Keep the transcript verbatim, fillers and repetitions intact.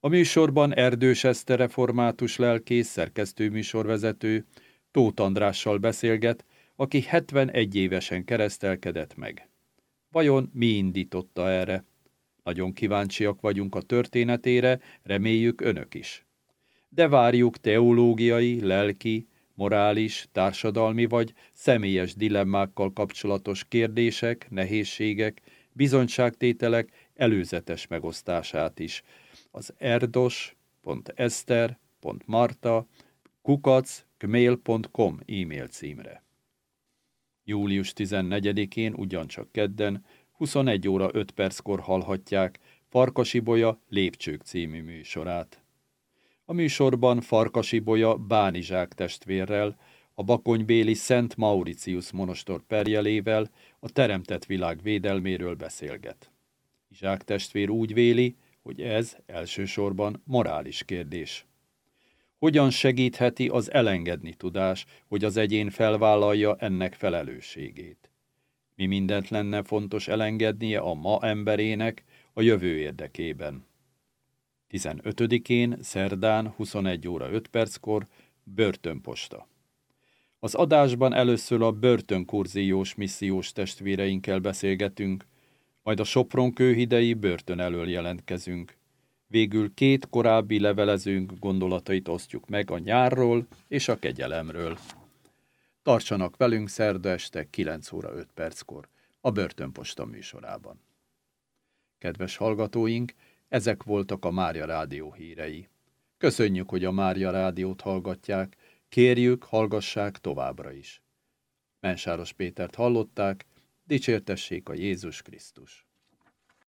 A műsorban Erdős Eszter református lelkész, szerkesztő műsorvezető Tóth Andrással beszélget, aki hetvenegy évesen keresztelkedett meg. Vajon mi indította erre? Nagyon kíváncsiak vagyunk a történetére, reméljük önök is. De várjuk teológiai, lelki, morális, társadalmi vagy személyes dilemmákkal kapcsolatos kérdések, nehézségek, bizonyságtételek előzetes megosztását is. Az erdos pont eszter pont marta kukac gmail pont com e-mail címre. július tizennegyedikén, ugyancsak kedden, huszonegy óra öt perckor hallhatják Farkasipolya Lépcsők című műsorát. A műsorban Farkasipolya Bánizsák testvérrel, a bakonybéli Szent Mauritius monostor perjelével a teremtett világ védelméről beszélget. Izsák testvér úgy véli, hogy ez elsősorban morális kérdés. Hogyan segítheti az elengedni tudás, hogy az egyén felvállalja ennek felelősségét? Mi mindent lenne fontos elengednie a ma emberének a jövő érdekében? tizenötödikén, szerdán, huszonegy óra öt perckor, börtönposta. Az adásban először a börtönkurziós missziós testvéreinkkel beszélgetünk, majd a Sopron-kőhidei börtön elől jelentkezünk. Végül két korábbi levelezőnk gondolatait osztjuk meg a nyárról és a kegyelemről. Tartsanak velünk szerda este kilenc óra öt perckor a Börtönposta műsorában. Kedves hallgatóink, ezek voltak a Mária Rádió hírei. Köszönjük, hogy a Mária Rádiót hallgatják, kérjük, hallgassák továbbra is. Mensáros Pétert hallották, dicsértessék a Jézus Krisztus.